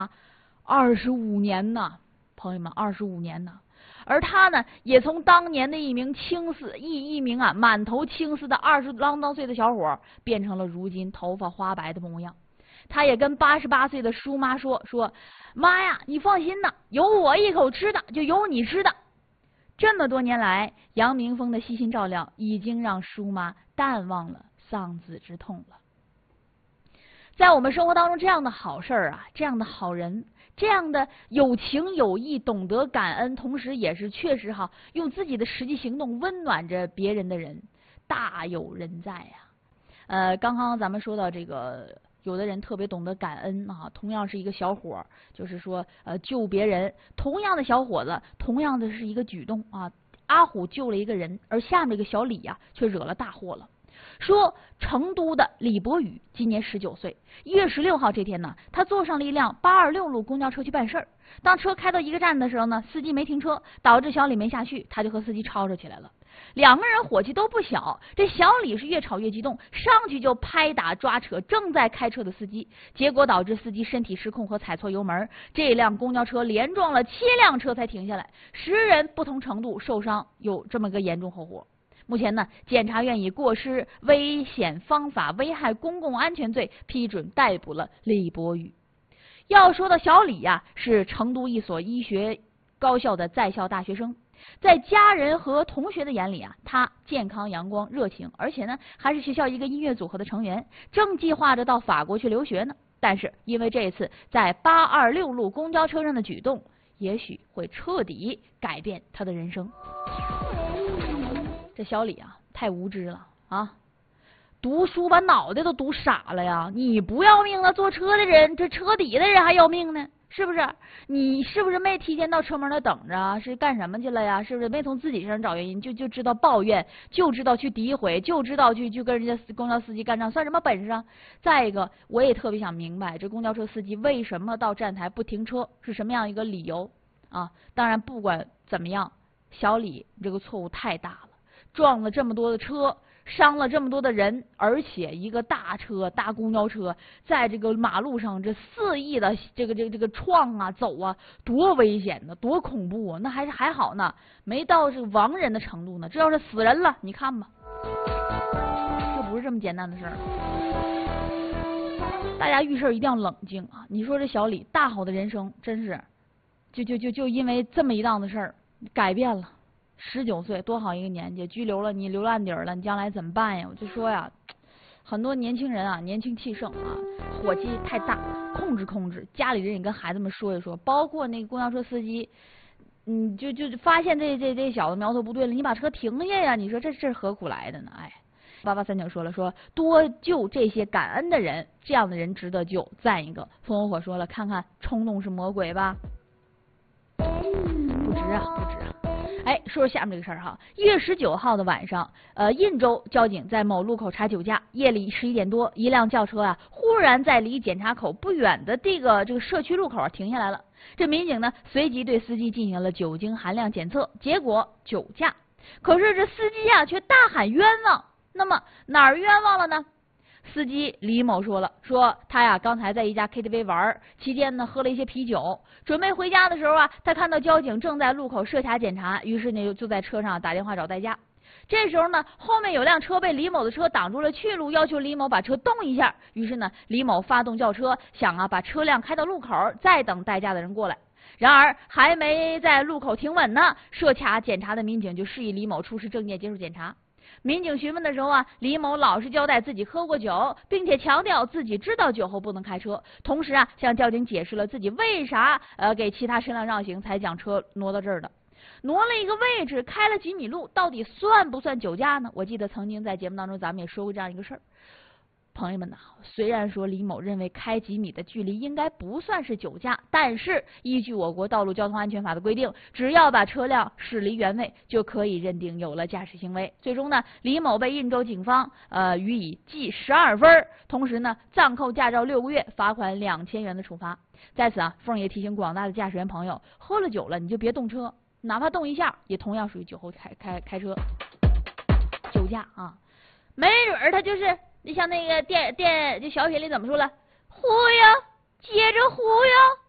25年呢，朋友们，25年呢。而他呢，也从当年的一名满头青丝的20啷当岁的小伙，变成了如今头发花白的模样。他也跟88岁的叔妈说：“妈呀，你放心呐，有我一口吃的，就有你吃的。”这么多年来，杨明峰的悉心照料，已经让叔妈淡忘了丧子之痛了。在我们生活当中，这样的好事啊，这样的好人，这样的有情有义、懂得感恩，同时也是确实用自己的实际行动温暖着别人的人，大有人在呀。刚刚咱们说到这个，有的人特别懂得感恩啊，同样是一个小伙，就是说救别人，同样的小伙子，同样的是一个举动啊。阿虎救了一个人，而下面这个小李呀，却惹了大祸了。说成都的李博宇今年19岁，1月16号这天呢，他坐上了一辆826路公交车去办事儿。当车开到一个站的时候呢，司机没停车，导致小李没下去，他就和司机吵吵起来了。两个人火气都不小，这小李是越吵越激动，上去就拍打抓扯正在开车的司机，结果导致司机身体失控和踩错油门，这辆公交车连撞了7辆车才停下来，10人不同程度受伤，有这么个严重后果。目前呢，检察院以过失危险方法危害公共安全罪批准逮捕了李博宇。要说到小李呀，是成都一所医学高校的在校大学生，在家人和同学的眼里啊，他健康阳光热情，而且呢还是学校一个音乐组合的成员，正计划着到法国去留学呢。但是因为这次在826路公交车上的举动，也许会彻底改变他的人生。这小李啊，太无知了啊！读书把脑袋都读傻了呀！你不要命了，坐车的人，这车底的人还要命呢，是不是？你是不是没提前到车门那等着？是干什么去了呀？是不是没从自己身上找原因，就知道抱怨，就知道去诋毁，就知道去跟人家公交司机干仗，算什么本事啊？再一个，我也特别想明白，这公交车司机为什么到站台不停车，是什么样一个理由啊？当然，不管怎么样，小李这个错误太大了。撞了这么多的车，伤了这么多的人，而且一个大公交车在这个马路上这肆意的这个撞啊走啊，多危险呢，多恐怖啊！那还好呢，没到这个亡人的程度呢。这要是死人了，你看吧，这不是这么简单的事儿。大家遇事一定要冷静啊！你说这小李大好的人生，真是就因为这么一档子事儿改变了。19岁多好一个年纪，拘留了你，留烂底儿了，你将来怎么办呀？我就说呀，很多年轻人啊，年轻气盛啊，火气太大，控制，家里人也跟孩子们说一说，包括那个公交车司机，就发现这小子苗头不对了，你把车停下呀！你说这是何苦来的呢？哎，8839说了，说多救这些感恩的人，这样的人值得救，赞一个。风火火说了，看看冲动是魔鬼吧，不值啊。哎，说说下面这个事儿哈。1月19号的晚上，印州交警在某路口查酒驾，夜里11点多，一辆轿车啊，忽然在离检查口不远的这个社区路口停下来了。这民警呢，随即对司机进行了酒精含量检测，结果酒驾。可是这司机啊，却大喊冤枉。那么哪儿冤枉了呢？司机李某说了，说他呀刚才在一家 KTV 玩，期间呢喝了一些啤酒，准备回家的时候啊，他看到交警正在路口设卡检查，于是呢就在车上打电话找代驾。这时候呢，后面有辆车被李某的车挡住了去路，要求李某把车动一下。于是呢，李某发动轿车，想把车辆开到路口，再等代驾的人过来。然而还没在路口停稳呢，设卡检查的民警就示意李某出示证件接受检查。民警询问的时候啊，李某老实交代自己喝过酒，并且强调自己知道酒后不能开车，同时啊向交警解释了自己为啥给其他车辆让行才将车挪到这儿的。挪了一个位置，开了几米路，到底算不算酒驾呢？我记得曾经在节目当中咱们也说过这样一个事儿。朋友们呐，虽然说李某认为开几米的距离应该不算是酒驾，但是依据我国道路交通安全法的规定，只要把车辆驶离原位，就可以认定有了驾驶行为。最终呢，李某被印州警方予以记12分，同时呢暂扣驾照6个月，罚款2000元的处罚。在此啊，凤也提醒广大的驾驶员朋友，喝了酒了你就别动车，哪怕动一下，也同样属于酒后开车，酒驾啊，没准他就是。你像那个电就小品里怎么说了？忽悠，接着忽悠。